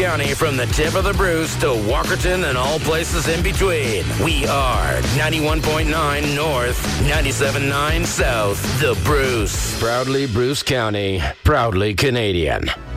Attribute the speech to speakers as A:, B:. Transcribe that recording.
A: County from the tip of the Bruce to Walkerton and all places in between. We are 91.9 North, 97.9 South, the Bruce. Proudly Bruce County, proudly Canadian.